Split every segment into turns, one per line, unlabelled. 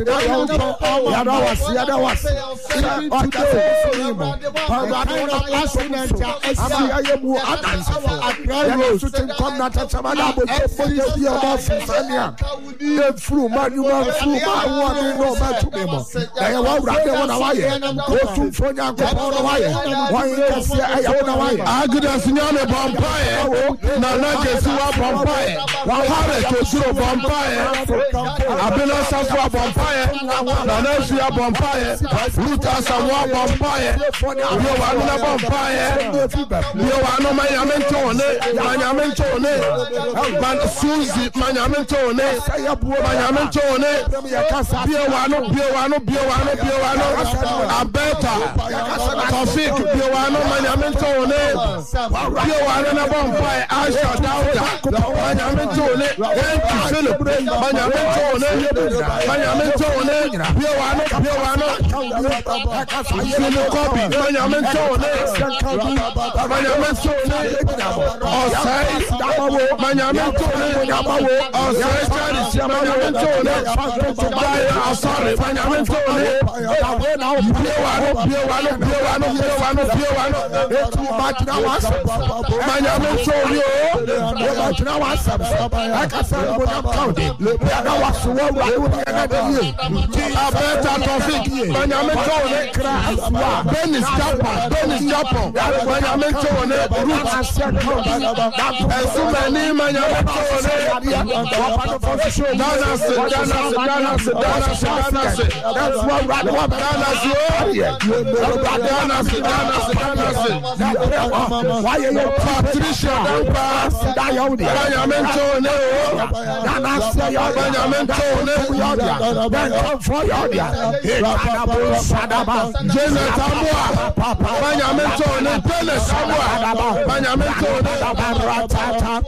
Abena Safwa Bompire, Nanazia Bompire, Ruta Sawa Bompire, you are not Bompire, you are no Mayamentone, Susie, Mayamentone, Biawano, Abeta, Tofik, Biawano, Mayamentone, Biawano Bompire, Asha Dauda, Mayamentone, Philip, Mayamentone, Abeta Tofik, Benjamin Benis Japan, Benjamin Roots, and so many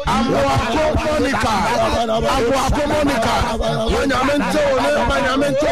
Monica,